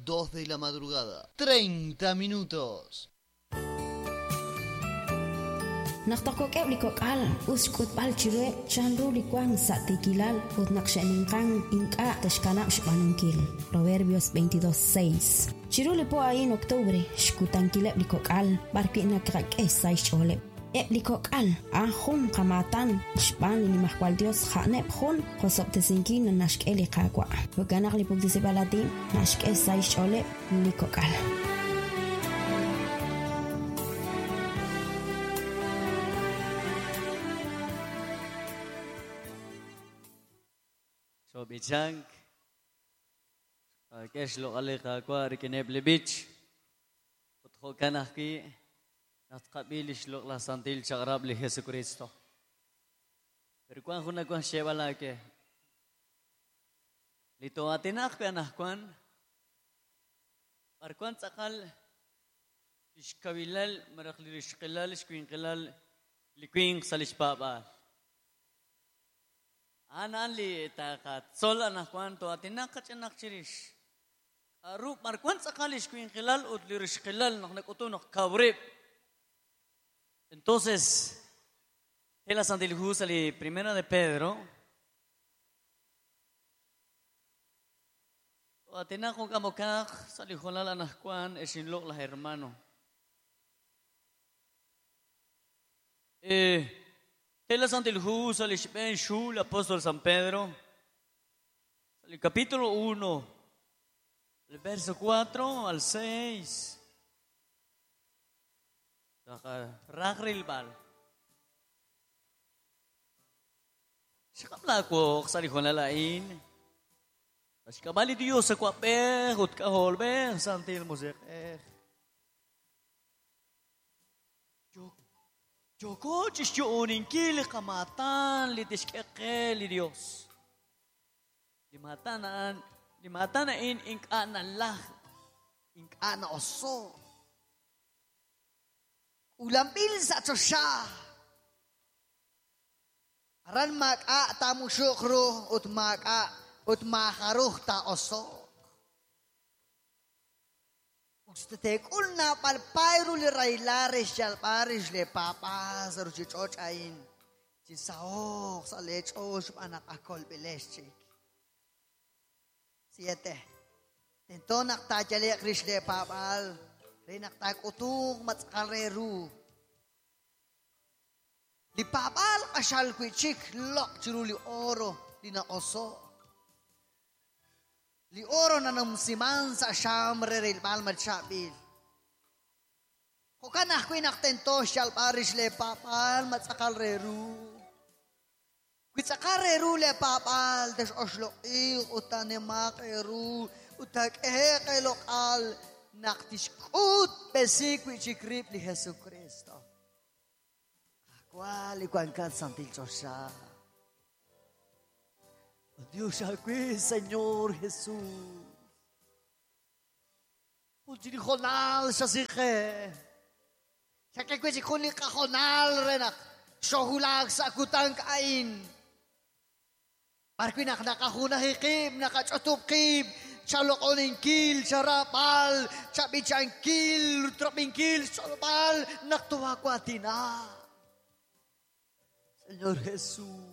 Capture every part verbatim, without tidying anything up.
dos de la madrugada. treinta minutos. Naktakokep likokal uskut balchire chanru likwang sa tikilal ut nakshaningkang inka tashkana shbanunkil. Proverbios veintidós seis. Chiru lipo ahí en octubre shkutankilep likokal barpi nakrak esay cholep. Ep likokal ahun kamatan shban linimahkwal Dios hanep hun hosop tesinkin nashk eli kakwa. Hukanak lipok disibalatin nashk esay cholep likokal. So bichang kesh lo ale kakwa rikineb lebich utho kanaki natqabilish lo la santil chagrab li Jesucristo. Pero kwan huna kwan shebala ke lito atinak kanah kwan par kwan tsakal ishkabilal marakli ishqilal ishkwinqilal likwing salishpaba. Anan li takat sol anak kwan to atinak kachanak chirish. Aru markwan sakalish kuin khilal ut lirish khilal nak nakutunok kabrib. Entonces, en la Santa Ilhusa li primera de Pedro. To atinak kung kamukak salihulal anak kwan esinlok lah hermano. Eh En la Santa Ilhusa, el apóstol San Pedro, el capítulo uno, el verso cuatro al seis. Ragrilbal. Shakabla ko sa lihon na lain. Shakabali Dios sa kwape, hut kaholbe, santil musik eh. Joko chisyo uning kili kamatan li tishkeke li Dios. Limatan na limatan na in inka na lah, inka na oso. Ulampil sa tsosya. Aran maka tamu syukro ut maka ut makaruh ta oso. Stetekul na palpayro li raylares yal paris le papas aro si chochain si saok sa lechos anak akol beleshik. Siete. Tento naktajali kris le papal re naktak utung matsakareru. Li papal asyal kwichik lok chiru li oro li na oso. Li oro na namsiman sa siyamre rin palmat syabil. Kukan ako inaktento siyal paris le papal matsakal reru. Kutsakal reru le papal des oslo ik utanemak eru utak eheke lokal naktiskut besik wichikrip li Jesucristo. Aqua li kuangkat santil chosya. Dios aquí, Señor Jesús. Pujini khonal sa sikhe. Sa kay kwesi khoni ka khonal renak. Shohulag sa kutang kain. Parki nak nakahuna hikib, nakachutup kib. Chalok oning kil, charapal, chabichang kil, troping kil, chalopal, naktuwa ko atina. Señor Jesús.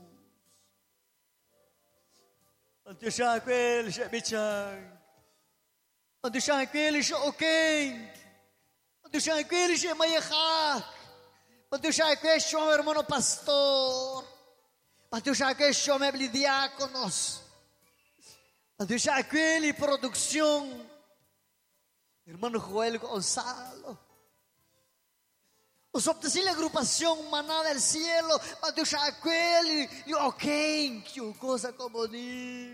Antu shakwel shabichang. Antu shakwel shokeng. Antu shakwel shamayahak. Antu shakwel shom hermano pastor. Antu shakwel shom ebli diáconos. Antu shakwel y producción. Hermano Joel Gonzalo. Usop la agrupación Maná del Cielo, Antu shakwel y okeng, que cosa como ni.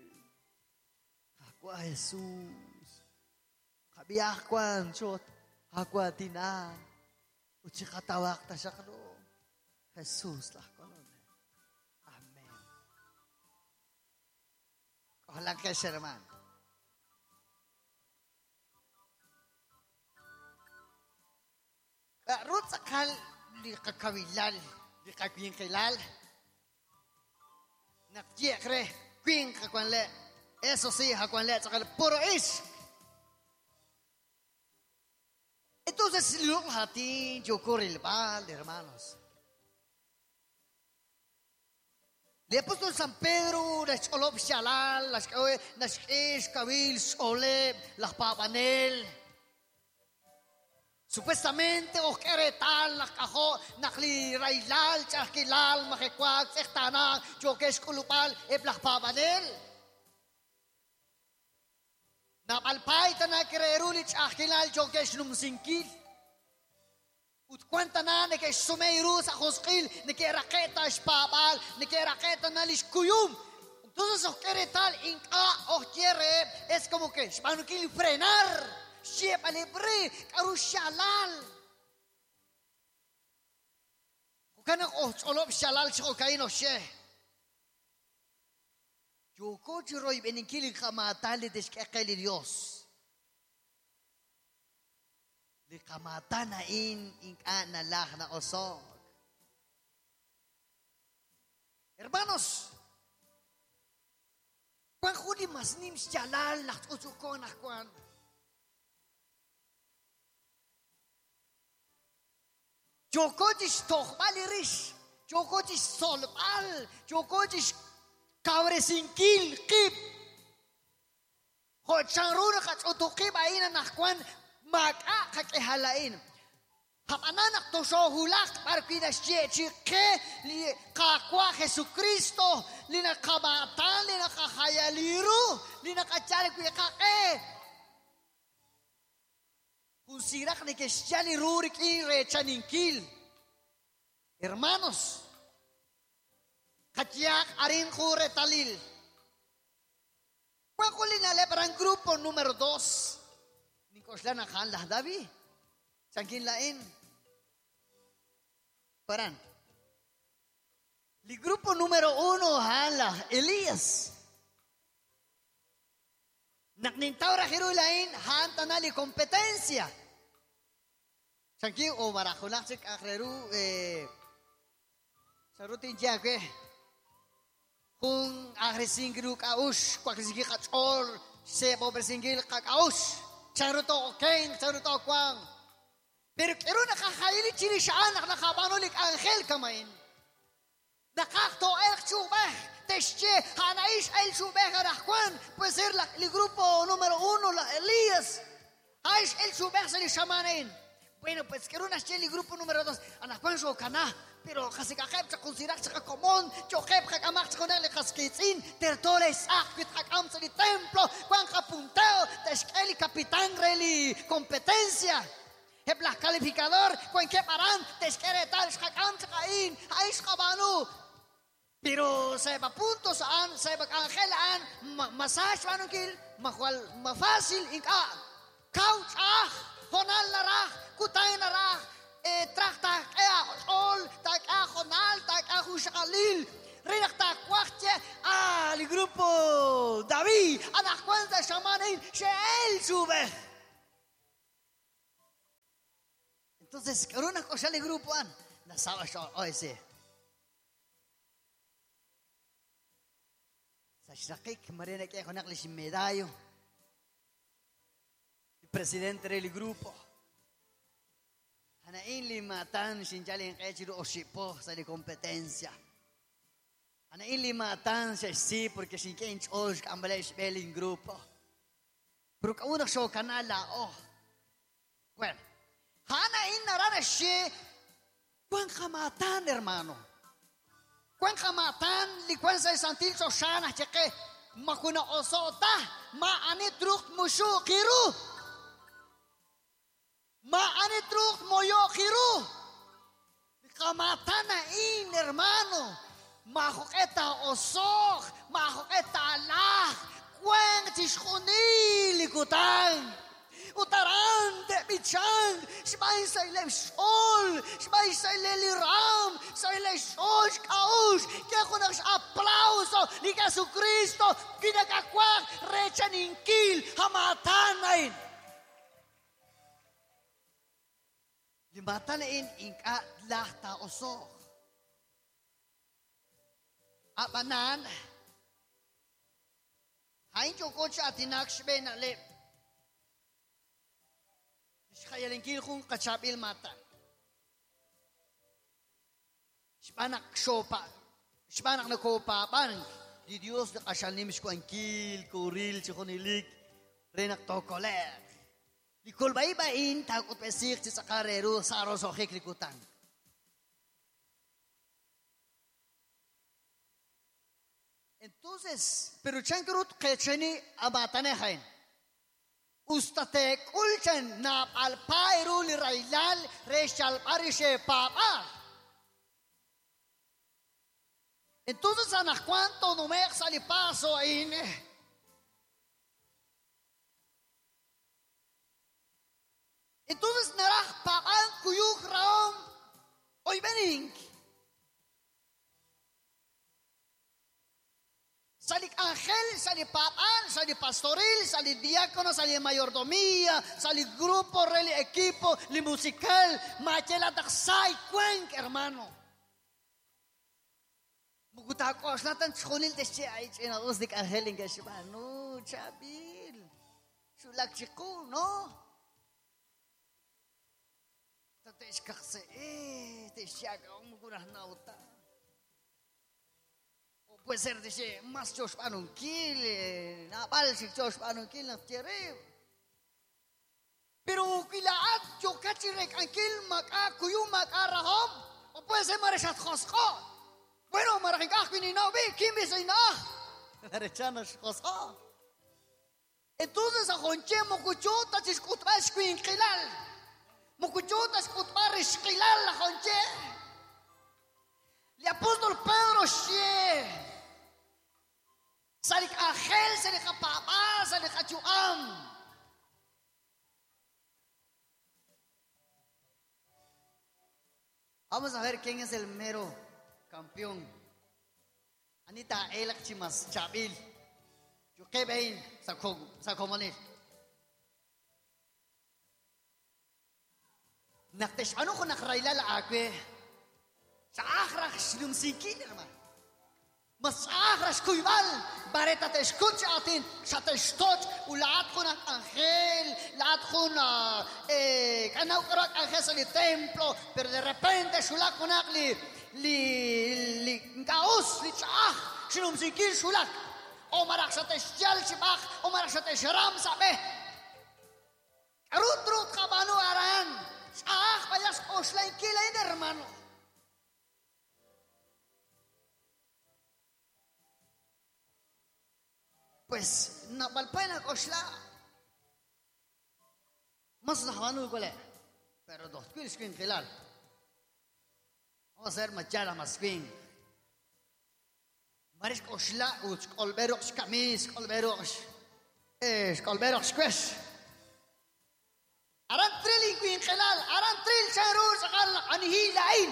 Aqua Jesús. Kabiyak kwan chot, aqua tina. Uchikatawak ta siya kano. Jesús lah konon. Amen. Kohalang kay siya naman. Rut sakal di kakawilal, di kakwing kilal. Nakjekre, kwing kakwanle. Eso sí, kakwanle sakal puro ish. Entonces, lo hati yo corre el bal, hermanos. Le apóstol San Pedro, las olop shalal, las las es kabil sole, las papanel. Supuestamente o quiere tal las cajo nakli railal, chakilal, majekwak, sektana, yo que es kulupal, e las papanel. Napalpay ta na kirerulit chakilal, yo que es numsingkil. Ut kwanta na ne kay sumeiru sa hoskil ne kay raketa spabal ne kay raketa na liskuyum. Entonces os quiere tal inka os quiere es como que spanukil frenar siapa libre karushalal. Kana os olop shalal so kaino she. Yo ko jroy beninkil khamata le deskakali Dios. Likamata na in inka na lah na osog. Hermanos, kung huli mas nim sjalal na utukon akwan. Joko jis tohbalirish, joko jis solbal, joko jis kawresingkil kip. Ho changruna kat utukib aina nakwan. Maka kakihalain. Hapananak to so hulak parkida siye ke li kakwa Jesucristo li nakabatan li nakahayaliru li nakachali kuya kake. Kung sirak ni kesyali rurik ire chaningkil. Hermanos, katyak arin kure talil. Kwakuli na lebrang grupo numero dos. Koslan akan lah dabi, sangkin lain, paran. Di grupo numero uno halah Elias. Naknintaw rahiru lain han tanali kompetensia. Sangkin o marakulak sik akreru eh sarutin jake. Kung akresingru kaus, kwakrisigi katsol, sebo bersingil kakaus. Charuto keng, charuto kwang. Pero kero nakakayili chini siya anak nakabanulik angel kamain. Nakakto el chubeh, tesche, hanais el chubeh karakwan, puede ser la, el grupo número uno, la Elías. Hais el chubeh sa li shamanin. Bueno, pues kero na siya el grupo número dos, anakwan so kana. Pero kasi kakep sa konsirak sa kakomon, chokep kakamak sa konel kaskitsin, tertole sakit kakam sa li templo, kwan kapunteo, teskeli kapitan reli kompetencia. Heblah kalifikador, kwan keparan, teskere tal kakam sa kain, ais kabano. Pero sa iba punto saan, sa iba angkelaan, masaj manungkil, makwal, mafasil, inka, couch ah, honal narah, kutay narah, eh, trak tak ea ol tak a honal tak a hushalil rinak tak wakche ah li grupo David anak kwanta shamanin shel sube. Entonces karuna ko siya li grupo an nasawa siya o ese sa shakik marinak e honak li si medayo el presidente del grupo. Hanain limatan sinjali ang kaya o sipo sa di kompetencia. Hanain limatan siya si porque si kench os kambala spelling grupo. Pero kauna siya kanala oh. Well, hanain narana siya kung kamatan hermano. Kung kamatan likwan sa santil so sana cheke makuna osota maanit ruk musu kiru. Maanit ruk moyo kiru. Kamata na in, hermano. Mahoketa osok. Mahoketa lah. Kweng tishkuni likutang. Utaran de bichang. Shbay sa ilay sol. Shbay sa ilay liram. Sa ilay sol kaus. Kaya ko nang aplauso ni Jesucristo. Kinakakwak recha ningkil. Hamatanain. Limata na in inka lahta osok. Apanan. Hain joko siya tinakshbe na lip. Shkayalinkil kung kachabil mata. Shpanak shopa. Shpanak na kopa pan. Di Dios na kasyalim ko ang kil, kuril, chikonilik, renak tokoler. Di kolbay-bayin, takot pesik, sa karero, sa arosokik likutan. Entonces, pero chankrut kecheni abatanehain. Ustatek ulchen na alpairu li railal reshal parishe papa. Entonces, ¿a cuánto no me sale paso ahí? Entonces, naraj papan kuyuk raom hoy vening. Salik ángel, sali papan, sali pastoril, sali diácono, sali mayordomía, sali grupo, reli equipo, li musical, machela taksay, cuenc, hermano. Mugutako, slatan chonil de siya ay chinaos dik angeling gashiba. No, chabil. Sulak chiko, no? Tatesh kakse, eh, te siya ka mugurah nauta. O puede ser de siya, mas Josh panunkil, napal si Josh panunkil na tiyerib. Pero kilaat, yo kachirek angkil, makakuyo, makarahom, o puede ser mareshat khosko. Bueno, maraking kakwini na, be, kimis ay na. Narechanos kosa. Entonces, a Jonche, mokuchota, chiskutbas kwin kilal. Mokuchota, skutbaris kilal, la Jonche. Le apóstol Pedro, xie. Salik Ángel, salik Papa, salik Chuam. Vamos a ver quién es el mero campeón. Anita elak chimas chabil. Yo que vein sa sa komonil. Naktesh ano ko nakraila la akwe. Sa akhrak silum sikin naman. Mas akhras kuybal bareta te escucha atin sa te stoch ulat ko ng anghel, lahat ko na eh kanaw karak anghel sa li templo, pero de repente sulak ko nakli li li kaos li tsah sinum sikir sulak o marak sa tesyal sibak o marak sa tesyaram sabi karut-rut ka bano aran ah payas oslain kilay na hermano. Pues napalpay na osla mas nahanu ko le pero dos kilis ko yung kilal. O ser machara masking. Maris kosla uch kolberox kamis kolberox eh kolberox kwesh. Aran trilling kuin kelal, aran trill charur sakal anihilain.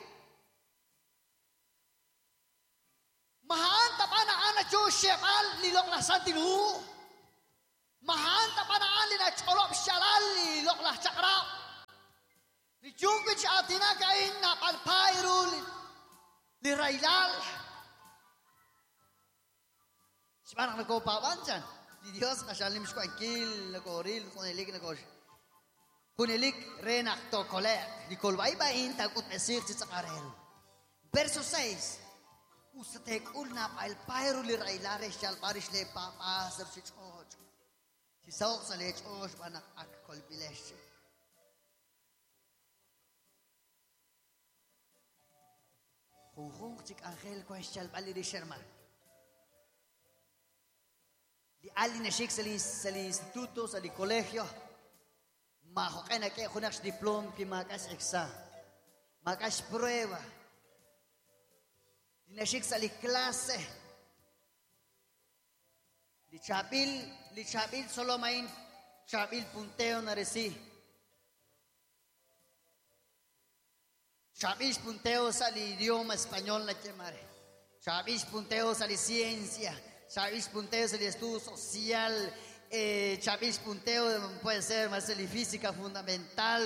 Mahaan tapana ana Joseph al lilok la santinu. Mahaan tapana ali na cholop shalal lilok la chakra. Lijungkit siya atina kain na palpayro li railal. Siya nang nagkopawan dyan. Di Diyos kasyalim siya angkil, nagkoril, kunilig, nagkoril. Kunilig, renak to kolek. Di kolbay-bayin, tagut mesir sa karel. Verso seis. Usatek ul na palpayro li railare siya alparis le papasar si Choj. Si Sauk sa le Choj, banak ak kolbilesh. Kung cik Angel ko siya bali di Sherman. Di ali na siya sa sa instituto, sa di kolegyo. Mahokay na kaya kunak diplom ki makas eksa. Makas prueba. Di na siya sa li klase. Di chapil, di chapil solo main chapil punteo na resi. Chabis punteo sa idioma español na llamare. Chabis punteo sa ciencia. Chabis punteo sa estudio social. Eh, Chabis punteo puede ser más de física fundamental,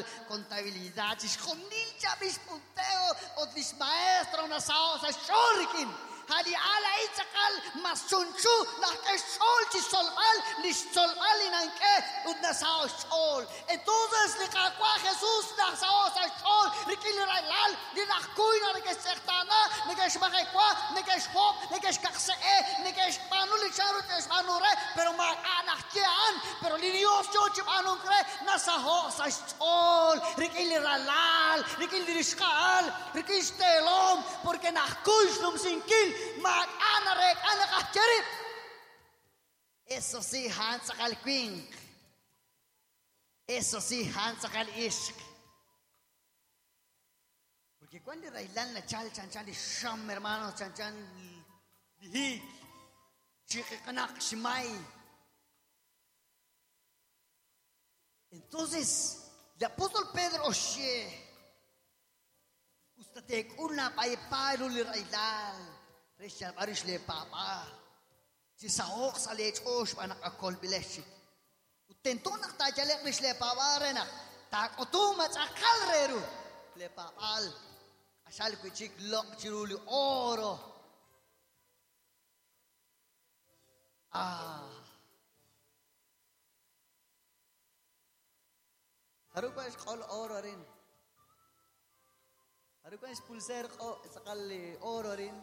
contabilidad. Chisconil Chabis punteo o dis maestro una sao sa shorikin. hali ala itzakal masunchu la que sol chi solal li solal inanque udna sao sol. Entonces le cacua Jesús la sao sa sol rikil railal di nakkuy na que sertana ne que shbaqua ne que shop ne que kakse ne que panu li charu te panure pero ma anakyan pero li Dios yo chi panu kre na sa ho sa sol rikil railal rikil dirishkal rikil stelom porque nakkuy num sinkil ma anarek anakacheri. Eso sí, Hans al Queen. Eso sí, Hans al Ishk. Porque cuando Railan la chal chan chan de Sham, hermano, chan chan de Hik, Chikanak Shimai. Entonces, el apóstol Pedro, oye, usted te una paiparu le Railan, Rechal Barish le Papa. Si saok sa lech osh anak akol bileshi. Utento nak ta jalek nis le paware nak. Tak otumat akal reru. Le pawal. Asal ku chik lok chiruli oro. Ah. Haru ko is kol oro rin. Haru ko is pulser ko sakal oro rin.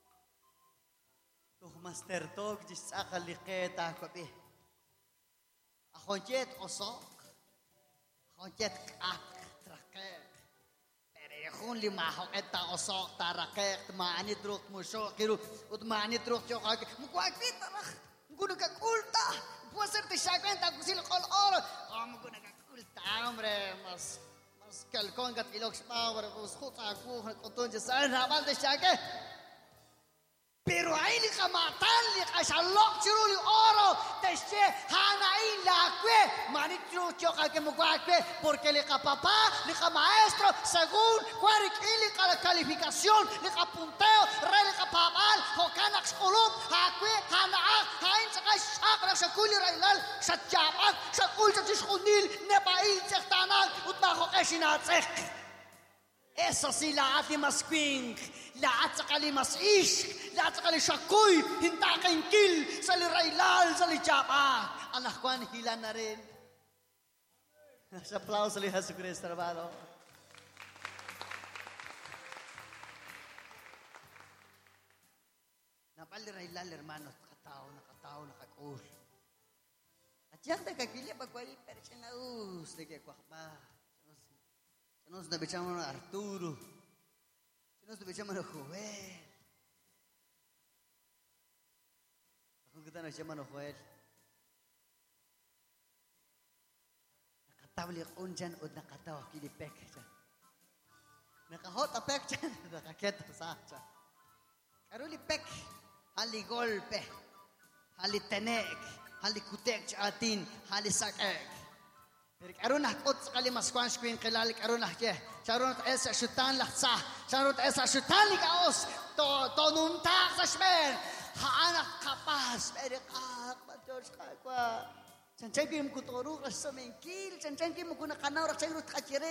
Tuh master tog jis akaliketa ko be. Akonjet osok. Akonjet ak trakek. Pero kung lima hok eta osok tarakek maani truk musok kiru ut maani truk yo kag mukwag tarak. Nguno ka kulta. Puaser te shagenta kusil kol oro. Ah muguno ka kulta hombre mas mas kalkon gat ilox power us khuta ku koton jesan habal te shage. Pero ahí le camatan le casalok chiruli oro teshe hanain la que manitro choca que muguaque porque le capapá le maestro según cuariquili la calificación le capunteo re le capabal hokanax kolum haque hanaak hain saka shakra shakuli railal shatjabak shakul chatishkunil nebail certanak utma hokeshinatzek. Eso sí la ati mas queen, la atsakali mas ish, la atsakali shakuy, hintakin kil, sa li railal, sa li chapa. Anak ko ang hila na rin. Sa aplauso li Jesu Cristo, hermano. Napal li railal, hermano, nakatao, nakatao, nakakul. At yan, nagkakili, pagwali, pero siya na us, nagkakwakba. Nos debechamos a Arturo. Nos debechamos a Joel. Kung kita nos llaman a Joel. Nakatawli akong dyan o nakatawa kilipek dyan. Nakahot apek dyan. Nakaketa sa dyan. Karulipek. Hali golpe. Hali tenek. Hali kutek atin. Hali sakek. Pero karon nakot sa kalimas kwans queen kilalik karon nakye. Charon ta esa shutan laksa. Charon ta esa shutan likaos. To to nunta sa shmen. Haanak kapas. Pero kak patos kakwa. Chanchay kim kutoro sa mengkil. Chanchay kim kunakanaw rak sa kachire.